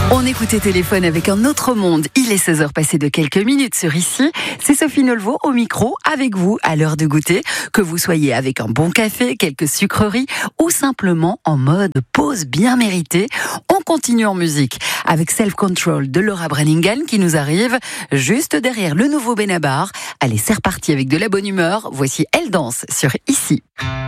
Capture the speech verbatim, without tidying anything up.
On écoutait Téléphone avec un autre monde. Il est seize heures passées de quelques minutes sur Ici. C'est Sophie Nolvo au micro avec vous à l'heure de goûter. Que vous soyez avec un bon café, quelques sucreries ou simplement en mode pause bien méritée, on continue en musique avec Self Control de Laura Branigan qui nous arrive juste derrière le nouveau Benabar. Allez, c'est reparti avec de la bonne humeur. Voici Elle danse sur Ici.